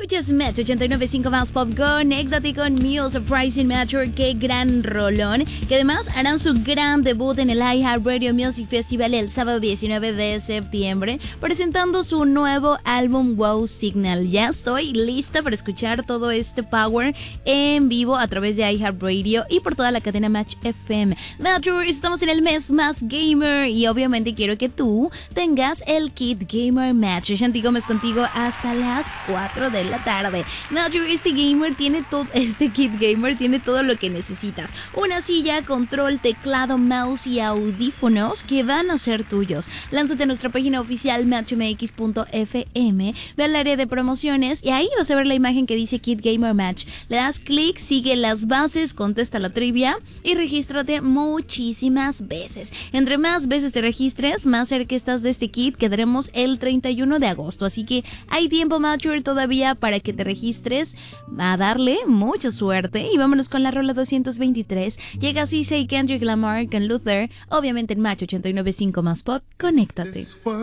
Escuchas Match 89.5 más Pop. Conéctate con Mio Surprising Mature. Qué gran rolón. Que además harán su gran debut en el iHeartRadio Music Festival el sábado 19 de septiembre, presentando su nuevo álbum Wow Signal. Ya estoy lista para escuchar todo este power en vivo a través de iHeartRadio y por toda la cadena Match FM. Mature, estamos en el mes más gamer y obviamente quiero que tú tengas el kit Gamer Match. Shanti Gómez contigo hasta las 4 de la tarde. Mature, este kit gamer tiene todo lo que necesitas. Una silla, control, teclado, mouse y audífonos que van a ser tuyos. Lánzate a nuestra página oficial matchmx.fm, ve al área de promociones y ahí vas a ver la imagen que dice Kit Gamer Match. Le das clic, sigue las bases, contesta la trivia y regístrate muchísimas veces. Entre más veces te registres, más cerca estás de este kit que daremos el 31 de agosto. Así que hay tiempo, Mature, todavía para que te registres. A darle mucha suerte y vámonos con la rola 223. Llega Cissy y Kendrick Lamar con Luther, obviamente en Match 89.5 más Pop. Conéctate.